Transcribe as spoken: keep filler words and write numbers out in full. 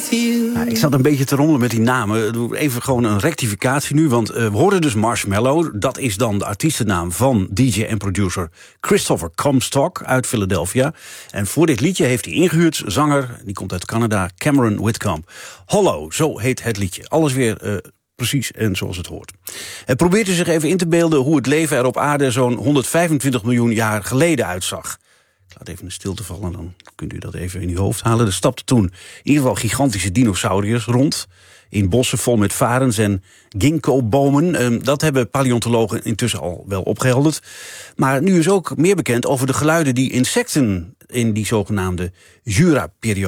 Ja, ik zat een beetje te rommelen met die namen. Even gewoon een rectificatie nu, want uh, we hoorden dus Marshmallow. Dat is dan de artiestennaam van D J en producer Christopher Comstock uit Philadelphia. En voor dit liedje heeft hij ingehuurd zanger, die komt uit Canada, Cameron Whitcomb. Hollow, zo heet het liedje. Alles weer uh, precies en zoals het hoort. Hij probeert zich even in te beelden hoe het leven er op aarde zo'n honderdvijfentwintig miljoen jaar geleden uitzag. Ik laat even een stilte vallen, dan kunt u dat even in uw hoofd halen. Er stapten toen in ieder geval gigantische dinosauriërs rond in bossen vol met varens en ginkgo-bomen. Dat hebben paleontologen intussen al wel opgehelderd. Maar nu is ook meer bekend over de geluiden die insecten in die zogenaamde Jura-periode